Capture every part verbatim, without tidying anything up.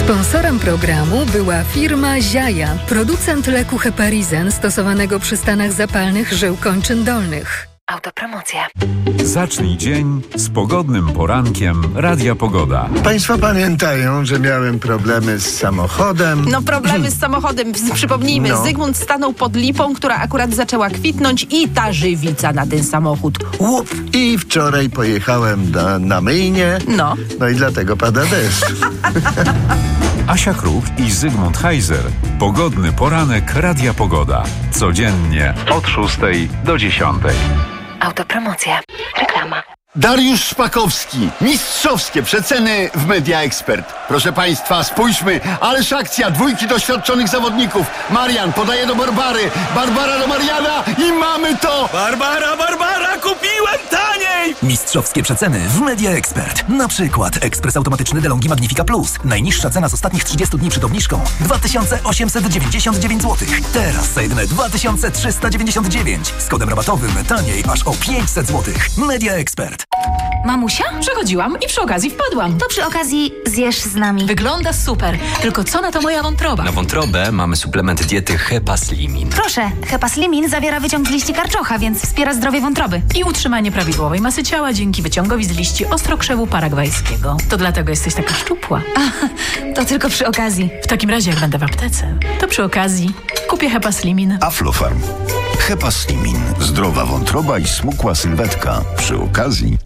Sponsorem programu była firma Ziaja, producent leku Heparizen stosowanego przy stanach zapalnych żył kończyn dolnych. Autopromocja. Zacznij dzień z pogodnym porankiem Radia Pogoda. Państwo pamiętają, że miałem problemy z samochodem. No problemy z samochodem, przypomnijmy, No. Zygmunt stanął pod lipą, która akurat zaczęła kwitnąć i ta żywica na ten samochód. Łup! I wczoraj pojechałem na, na myjnię. No. No i dlatego pada deszcz. Asia Kruk i Zygmunt Heiser. Pogodny poranek Radia Pogoda. Codziennie od szóstej do dziesiątej. Autopromocja. Reklama. Dariusz Szpakowski. Mistrzowskie przeceny w Media Expert. Proszę Państwa, spójrzmy. Ależ akcja. Dwójki doświadczonych zawodników. Marian podaje do Barbary. Barbara do Mariana i mamy to! Barbara, Barbara, kupiłem taniej! Mistrzowskie przeceny w Media Expert. Na przykład ekspres automatyczny DeLonghi Magnifica Plus. Najniższa cena z ostatnich trzydziestu dni przed obniżką dwa tysiące osiemset dziewięćdziesiąt dziewięć złotych. Teraz za jedyne dwa tysiące trzysta dziewięćdziesiąt dziewięć. Z kodem rabatowym taniej aż o pięćset złotych. Media Expert. Mamusia? Przechodziłam i przy okazji wpadłam. To przy okazji zjesz z nami. Wygląda super, tylko co na to moja wątroba? Na wątrobę mamy suplement diety Hepaslimin. Proszę, Hepaslimin zawiera wyciąg z liści karczocha, więc wspiera zdrowie wątroby. I utrzymanie prawidłowej masy ciała dzięki wyciągowi z liści ostrokrzewu paragwajskiego. To dlatego jesteś taka szczupła. A, to tylko przy okazji. W takim razie jak będę w aptece, to przy okazji kupię Hepaslimin. Aflofarm. Hepaslimin. Zdrowa wątroba i smukła sylwetka. Przy okazji.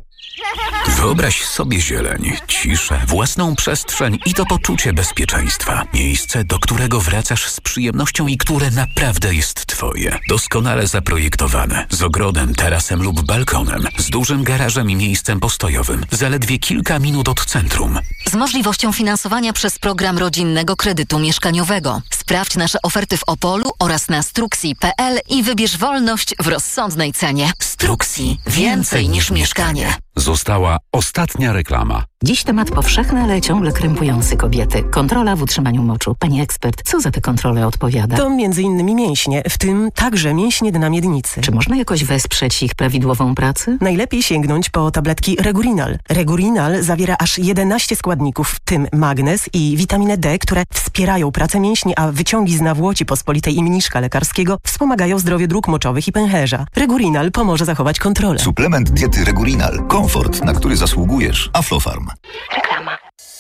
Wyobraź sobie zieleń, ciszę, własną przestrzeń i to poczucie bezpieczeństwa. Miejsce, do którego wracasz z przyjemnością i które naprawdę jest twoje. Doskonale zaprojektowane, z ogrodem, tarasem lub balkonem, z dużym garażem i miejscem postojowym, zaledwie kilka minut od centrum. Z możliwością finansowania przez program rodzinnego kredytu mieszkaniowego. Sprawdź nasze oferty w Opolu oraz na struxi kropka p l i wybierz wolność w rozsądnej cenie. Struxi. Więcej niż mieszkanie. Została ostatnia reklama. Dziś temat powszechny, ale ciągle krępujący kobiety. Kontrola w utrzymaniu moczu. Pani ekspert, co za tę kontrolę odpowiada? To między innymi mięśnie, w tym także mięśnie dna miednicy. Czy można jakoś wesprzeć ich prawidłową pracę? Najlepiej sięgnąć po tabletki Regurinal. Regurinal zawiera aż jedenaście składników, w tym magnez i witaminę D, które wspierają pracę mięśni, a wyciągi z nawłoci pospolitej i mniszka lekarskiego wspomagają zdrowie dróg moczowych i pęcherza. Regurinal pomoże zachować kontrolę. Suplement diety Regurinal. Komfort, na który zasługujesz. Aflofarm. Reklama.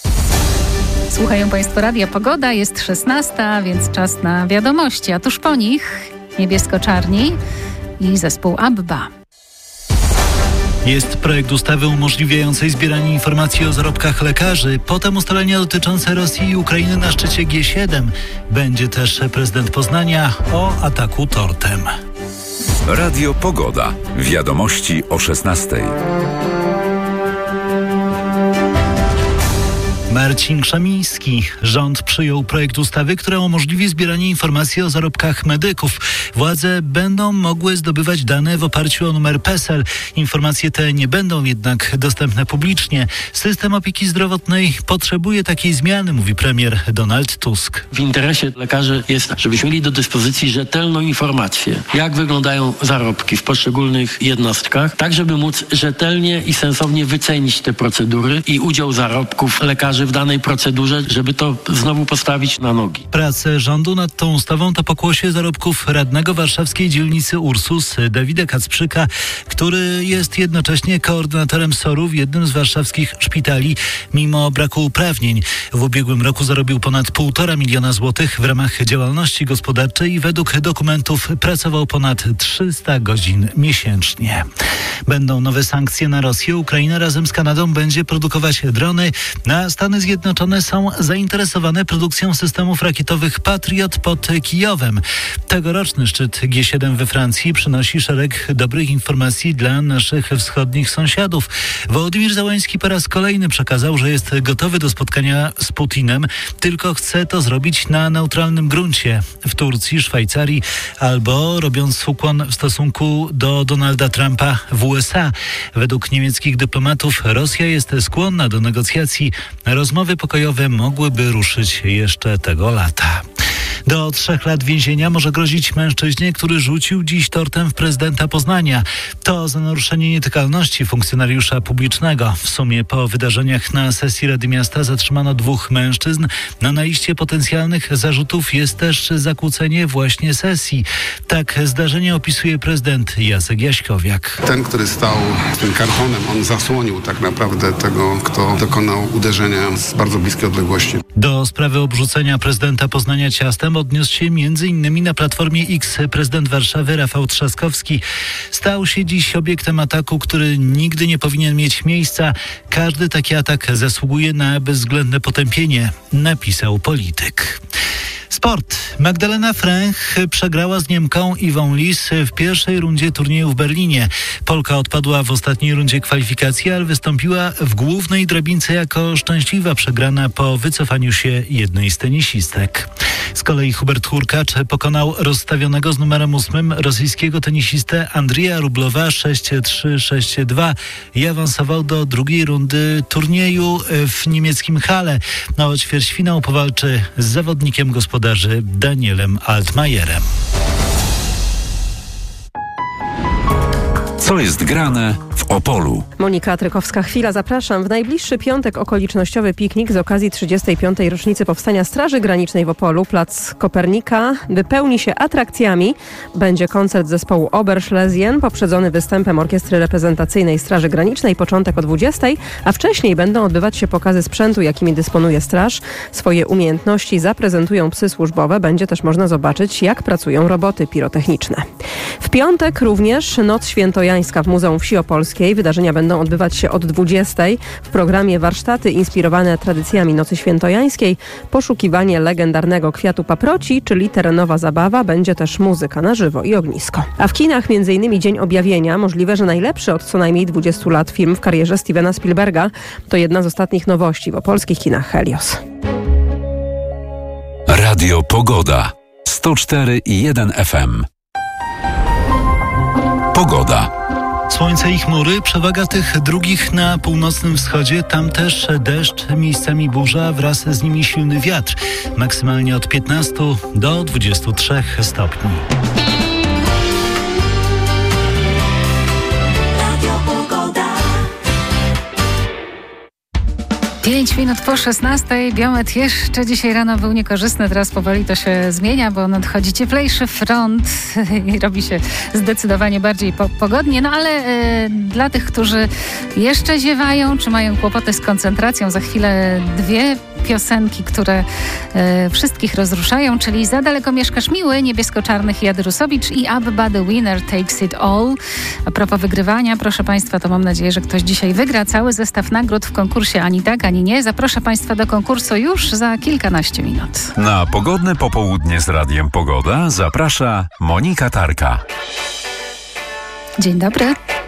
Słuchają Państwo Radia Pogoda, jest szesnasta, więc czas na wiadomości, a tuż po nich Niebiesko-Czarni i zespół ABBA. Jest projekt ustawy umożliwiającej zbieranie informacji o zarobkach lekarzy. Potem ustalenia dotyczące Rosji i Ukrainy na szczycie G siedem. Będzie też prezydent Poznania o ataku tortem. Radio Pogoda. Wiadomości o szesnastej. Marcin Krzemiński. Rząd przyjął projekt ustawy, która umożliwi zbieranie informacji o zarobkach medyków. Władze będą mogły zdobywać dane w oparciu o numer P E S E L. Informacje te nie będą jednak dostępne publicznie. System opieki zdrowotnej potrzebuje takiej zmiany, mówi premier Donald Tusk. W interesie lekarzy jest, żebyśmy mieli do dyspozycji rzetelną informację, jak wyglądają zarobki w poszczególnych jednostkach, tak żeby móc rzetelnie i sensownie wycenić te procedury i udział zarobków lekarzy w danej procedurze, żeby to znowu postawić na nogi. Prace rządu nad tą ustawą to pokłosie zarobków radnego warszawskiej dzielnicy Ursus Dawida Kacprzyka, który jest jednocześnie koordynatorem S O R-u w jednym z warszawskich szpitali, mimo braku uprawnień. W ubiegłym roku zarobił ponad półtora miliona złotych w ramach działalności gospodarczej i według dokumentów pracował ponad trzysta godzin miesięcznie. Będą nowe sankcje na Rosję. Ukraina razem z Kanadą będzie produkować drony. Na Stany Zjednoczone są zainteresowane produkcją systemów rakietowych Patriot pod Kijowem. Tegoroczny szczyt G siedem we Francji przynosi szereg dobrych informacji dla naszych wschodnich sąsiadów. Wołodymir Zełański po raz kolejny przekazał, że jest gotowy do spotkania z Putinem, tylko chce to zrobić na neutralnym gruncie w Turcji, Szwajcarii albo robiąc ukłon w stosunku do Donalda Trumpa w U S A. Według niemieckich dyplomatów Rosja jest skłonna do negocjacji. Rozmowy pokojowe mogłyby ruszyć jeszcze tego lata. Do trzech lat więzienia może grozić mężczyźnie, który rzucił dziś tortem w prezydenta Poznania. To za naruszenie nietykalności funkcjonariusza publicznego. W sumie po wydarzeniach na sesji Rady Miasta zatrzymano dwóch mężczyzn. Na na liście potencjalnych zarzutów jest też zakłócenie właśnie sesji. Tak zdarzenie opisuje prezydent Jacek Jaśkowiak. Ten, który stał z tym kartonem, on zasłonił tak naprawdę tego, kto dokonał uderzenia z bardzo bliskiej odległości. Do sprawy obrzucenia prezydenta Poznania ciastem odniósł się między innymi na Platformie X prezydent Warszawy Rafał Trzaskowski. Stał się dziś obiektem ataku, który nigdy nie powinien mieć miejsca. Każdy taki atak zasługuje na bezwzględne potępienie, napisał polityk. Sport. Magdalena Fręch przegrała z Niemką Iwą Lis w pierwszej rundzie turnieju w Berlinie. Polka odpadła w ostatniej rundzie kwalifikacji, ale wystąpiła w głównej drabince jako szczęśliwa przegrana po wycofaniu się jednej z tenisistek. Z kolei Hubert Hurkacz pokonał rozstawionego z numerem ósmym rosyjskiego tenisistę Andrija Rublowa sześć trzy sześć dwa i awansował do drugiej rundy turnieju w niemieckim Halle. Na ćwierćfinał powalczy z zawodnikiem gospodarzy Danielem Altmajerem. Co jest grane w Opolu? Monika Trykowska-Chwila, zapraszam. W najbliższy piątek okolicznościowy piknik z okazji trzydziestej piątej rocznicy powstania Straży Granicznej w Opolu. Plac Kopernika wypełni się atrakcjami. Będzie koncert zespołu Oberschlesien, poprzedzony występem Orkiestry Reprezentacyjnej Straży Granicznej, początek o dwudziestej, a wcześniej będą odbywać się pokazy sprzętu, jakimi dysponuje straż. Swoje umiejętności zaprezentują psy służbowe. Będzie też można zobaczyć, jak pracują roboty pirotechniczne. W piątek również Noc Świętojańska w Muzeum Wsi Opolskiej. Wydarzenia będą odbywać się od dwudziestej. W programie warsztaty inspirowane tradycjami Nocy Świętojańskiej, poszukiwanie legendarnego kwiatu paproci, czyli terenowa zabawa. Będzie też muzyka na żywo i ognisko. A w kinach między innymi Dzień Objawienia, możliwe, że najlepszy od co najmniej dwudziestu lat film w karierze Stevena Spielberga. To jedna z ostatnich nowości w opolskich kinach Helios. Radio Pogoda. sto cztery i jeden F M. Pogoda. Słońce i chmury, przewaga tych drugich na północnym wschodzie, tam też deszcz, miejscami burza, wraz z nimi silny wiatr, maksymalnie od piętnastu do dwudziestu trzech stopni. Pięć minut po szesnastej. Biometr jeszcze dzisiaj rano był niekorzystny, teraz powoli to się zmienia, bo nadchodzi cieplejszy front i robi się zdecydowanie bardziej po- pogodnie. No ale e, dla tych, którzy jeszcze ziewają, czy mają kłopoty z koncentracją, za chwilę dwie piosenki, które e, wszystkich rozruszają, czyli Za daleko mieszkasz miły, Niebiesko-Czarnych i Adrusowicz i Abba the Winner Takes It All. A propos wygrywania, proszę Państwa, to mam nadzieję, że ktoś dzisiaj wygra cały zestaw nagród w konkursie Ani tak, ani nie. Zaproszę Państwa do konkursu już za kilkanaście minut. Na pogodne popołudnie z Radiem Pogoda zaprasza Monika Tarka. Dzień dobry.